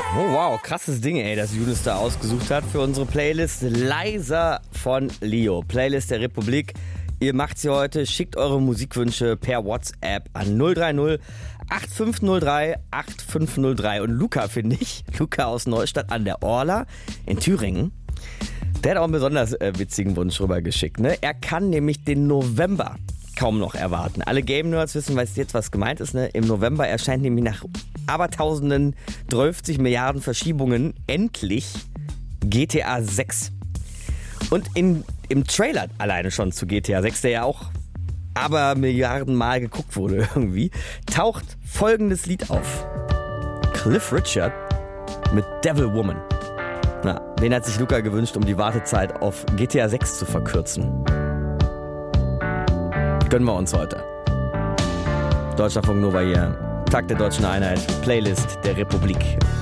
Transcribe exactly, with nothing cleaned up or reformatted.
Oh wow, krasses Ding, ey, das Younes da ausgesucht hat für unsere Playlist. Leiser von Leo. Playlist der Republik. Ihr macht sie heute, schickt eure Musikwünsche per WhatsApp an null drei null acht fünf null drei acht fünf null drei. Und Luca, finde ich, Luca aus Neustadt an der Orla in Thüringen, der hat auch einen besonders äh, witzigen Wunsch rübergeschickt. Ne? Er kann nämlich den November kaum noch erwarten. Alle Game-Nerds wissen, was jetzt was gemeint ist. Ne? Im November erscheint nämlich nach abertausenden, dreißig Milliarden Verschiebungen endlich G T A sechs. Und in, im Trailer alleine schon zu G T A sechs, der ja auch aber Milliarden Mal geguckt wurde irgendwie, taucht folgendes Lied auf. Cliff Richard mit Devil Woman. Na, den hat sich Luca gewünscht, um die Wartezeit auf G T A sechs zu verkürzen. Gönnen wir uns heute. Deutschlandfunk Nova hier. Tag der Deutschen Einheit. Playlist der Republik.